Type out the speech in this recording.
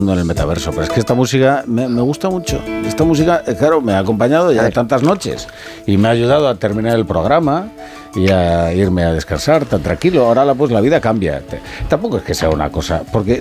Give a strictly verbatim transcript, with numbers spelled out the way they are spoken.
en el metaverso, pero es que esta música me, me gusta mucho. Esta música, claro, me ha acompañado ya de tantas noches y me ha ayudado a terminar el programa y a irme a descansar tan tranquilo. Ahora la, pues la vida cambia. Tampoco es que sea una cosa, porque